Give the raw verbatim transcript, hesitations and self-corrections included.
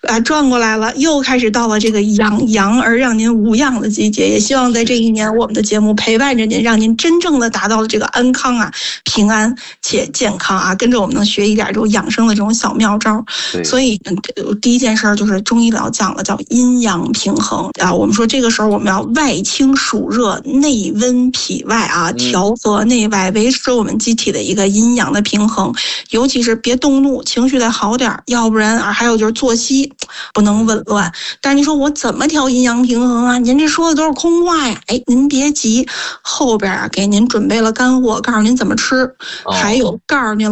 啊转过来了，又开始到了这个养羊而让您无恙的季节。也希望在这一年，我们的节目陪伴着您，让您真正的达到了这个安康啊、平安且健康啊。跟着我们能学一点这种养生的这种小妙招。所以第一件事就是中医疗讲了，叫阴阳平衡啊。我们说这个时候我们要外清暑热，内温脾外啊，调和内外，维持我们机体的一个阴阳的平衡。尤其是别动怒，情绪得好点，要不然啊，还有就是作息不能紊乱。但是你说我怎么调阴阳平衡啊？您这说的都是空话呀！哎，您别急，后边啊给您准备了干货，告诉您怎么吃，还有告诉您